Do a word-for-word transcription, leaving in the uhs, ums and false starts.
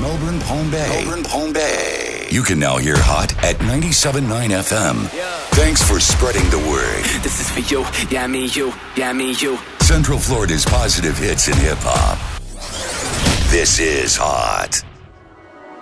Melbourne, Palm Bay. Melbourne, Palm Bay. You can now hear Hot at ninety-seven point nine F M. Yeah. Thanks for spreading the word. This is for you, yeah, me, you, yeah, me, you. Central Florida's positive hits in hip-hop. This is Hot.